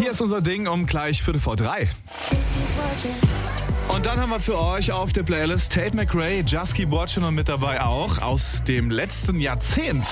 Hier ist unser Ding um gleich 2:45. Und dann haben wir für euch auf der Playlist Tate McRae, Just Keep Watching und mit dabei auch aus dem letzten Jahrzehnt.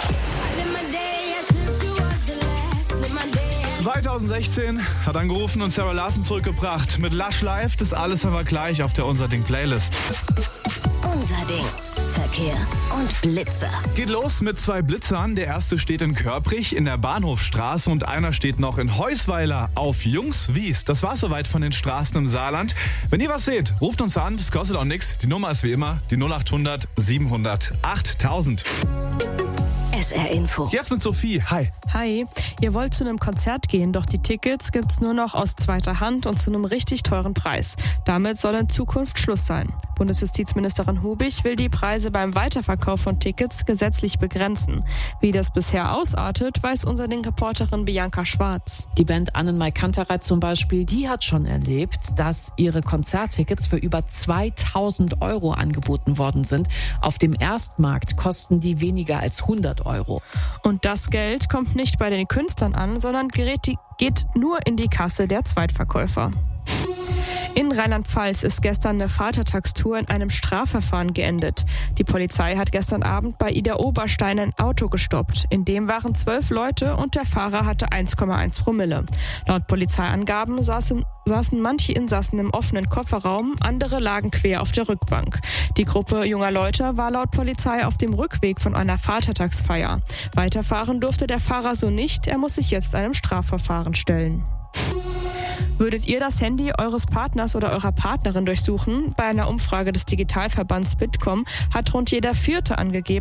2016 hat angerufen und Sarah Larson zurückgebracht mit Lush Life. Das alles haben wir gleich auf der Unser Ding Playlist. Unser Ding. Verkehr und Blitzer. Geht los mit 2 Blitzern. Der erste steht in Körprich in der Bahnhofstraße und einer steht noch in Heusweiler auf Jungswies. Das war's soweit von den Straßen im Saarland. Wenn ihr was seht, ruft uns an. Das kostet auch nichts. Die Nummer ist wie immer die 0800 700 8000. SR Info. Jetzt mit Sophie. Hi. Hi, ihr wollt zu einem Konzert gehen, doch die Tickets gibt's nur noch aus zweiter Hand und zu einem richtig teuren Preis. Damit soll in Zukunft Schluss sein. Bundesjustizministerin Hubig will die Preise beim Weiterverkauf von Tickets gesetzlich begrenzen. Wie das bisher ausartet, weiß unser Ding-Reporterin Bianca Schwarz. Die Band Annenmai Kantereit zum Beispiel, die hat schon erlebt, dass ihre Konzerttickets für über 2.000 € angeboten worden sind. Auf dem Erstmarkt kosten die weniger als 100 €. Und das Geld kommt nicht bei den Künstlern an, sondern geht nur in die Kasse der Zweitverkäufer. In Rheinland-Pfalz ist gestern eine Vatertagstour in einem Strafverfahren geendet. Die Polizei hat gestern Abend bei Ida Oberstein ein Auto gestoppt. In dem waren 12 Leute und der Fahrer hatte 1,1 Promille. Laut Polizeiangaben saßen manche Insassen im offenen Kofferraum, andere lagen quer auf der Rückbank. Die Gruppe junger Leute war laut Polizei auf dem Rückweg von einer Vatertagsfeier. Weiterfahren durfte der Fahrer so nicht, er muss sich jetzt einem Strafverfahren stellen. Würdet ihr das Handy eures Partners oder eurer Partnerin durchsuchen? Bei einer Umfrage des Digitalverbands Bitkom hat rund jeder Vierte angegeben,